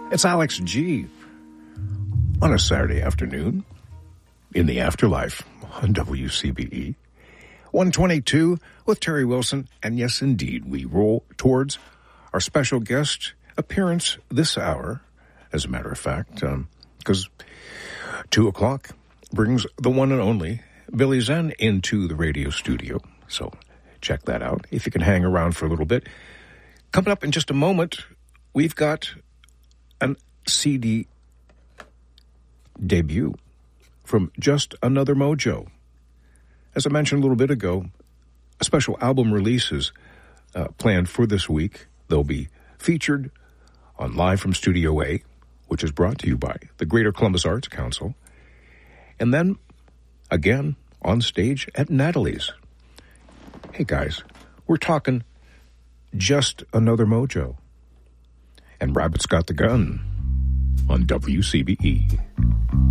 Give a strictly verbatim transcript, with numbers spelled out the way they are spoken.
It's Alex G. on a Saturday afternoon in the afterlife on W C B E. one twenty-two with Terry Wilson. And yes, indeed, we roll towards our special guest appearance this hour, as a matter of fact, because um, two o'clock brings the one and only Billy Zen into the radio studio. So check that out if you can hang around for a little bit. Coming up in just a moment, we've got an C D debut from Just Another Mojo. As I mentioned a little bit ago, a special album release is uh, planned for this week. They'll be featured on Live from Studio A, which is brought to you by the Greater Columbus Arts Council, and then again on stage at Natalie's. Hey guys, we're talking Just Another Mojo. And Rabbit's Got the Gun on W C B E.